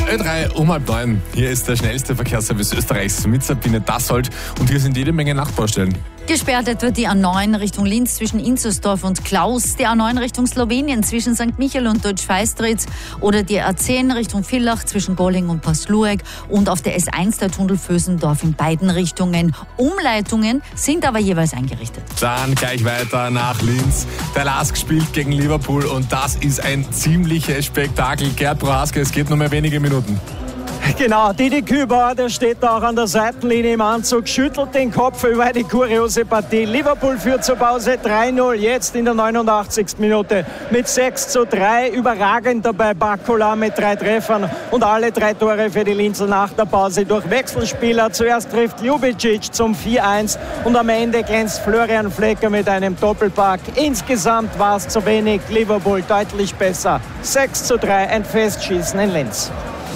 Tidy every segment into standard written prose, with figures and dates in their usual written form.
Ö3 um 8:30. Hier ist der schnellste Verkehrsservice Österreichs mit Sabine Dassold und hier sind jede Menge Nachbaustellen. Gesperrt etwa die A9 Richtung Linz zwischen Inzersdorf und Klaus, die A9 Richtung Slowenien zwischen St. Michael und Deutsch-Feistritz oder die A10 Richtung Villach zwischen Golling und Paslueck und auf der S1 der Tunnel Vösendorf in beiden Richtungen. Umleitungen sind aber jeweils eingerichtet. Dann gleich weiter nach Linz. Der LASK spielt gegen Liverpool und das ist ein ziemliches Spektakel. Gerd Prohaska, es geht nur mehr wenige Minuten. Genau, Didi Kübauer, der steht auch an der Seitenlinie im Anzug, schüttelt den Kopf über die kuriose Partie. Liverpool führt zur Pause 3-0, jetzt in der 89. Minute mit 6:3. Überragend dabei Bakula mit 3 Treffern und alle 3 Tore für die Linzer nach der Pause durch Wechselspieler. Zuerst trifft Ljubicic zum 4-1 und am Ende glänzt Florian Flecker mit einem Doppelpack. Insgesamt war es zu wenig, Liverpool deutlich besser. 6:3, ein Festschießen in Linz.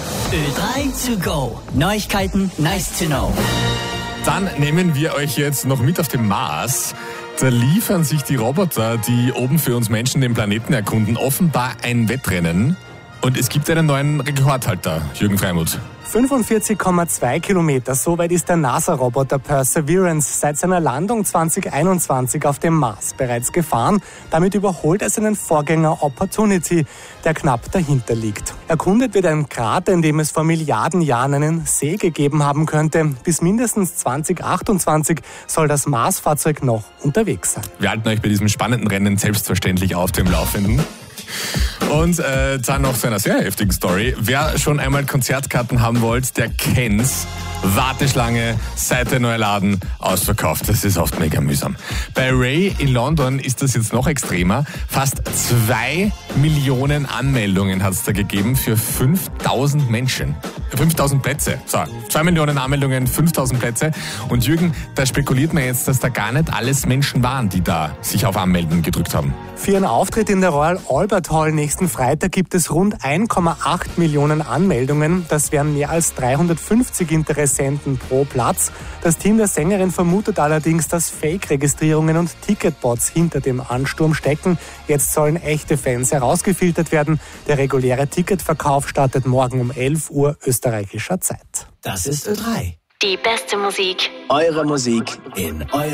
Ö3 to go. Neuigkeiten, nice to know. Dann nehmen wir euch jetzt noch mit auf den Mars. Da liefern sich die Roboter, die oben für uns Menschen den Planeten erkunden, offenbar ein Wettrennen. Und es gibt einen neuen Rekordhalter, Jürgen Freimuth. 45,2 Kilometer, so weit ist der NASA-Roboter Perseverance seit seiner Landung 2021 auf dem Mars bereits gefahren. Damit überholt er seinen Vorgänger Opportunity, der knapp dahinter liegt. Erkundet wird ein Krater, in dem es vor Milliarden Jahren einen See gegeben haben könnte. Bis mindestens 2028 soll das Mars-Fahrzeug noch unterwegs sein. Wir halten euch bei diesem spannenden Rennen selbstverständlich auf dem Laufenden. Und dann noch zu einer sehr heftigen Story. Wer schon einmal Konzertkarten haben wollte, der kennt's. Warteschlange, seit der neue Laden ausverkauft. Das ist oft mega mühsam. Bei Ray in London ist das jetzt noch extremer. Fast 2 Millionen Anmeldungen hat es da gegeben für 5.000 Menschen. 5.000 Plätze. So, 2 Millionen Anmeldungen, 5.000 Plätze. Und Jürgen, da spekuliert man jetzt, dass da gar nicht alles Menschen waren, die da sich auf Anmelden gedrückt haben. Für ihren Auftritt in der Royal Albert Hall nächsten Freitag gibt es rund 1,8 Millionen Anmeldungen. Das wären mehr als 350 Interessenten pro Platz. Das Team der Sängerin vermutet allerdings, dass Fake-Registrierungen und Ticketbots hinter dem Ansturm stecken. Jetzt sollen echte Fans herausgefiltert werden. Der reguläre Ticketverkauf startet morgen um 11 Uhr österreichischer Zeit. Das ist Ö3. Die beste Musik. Eure Musik in eurem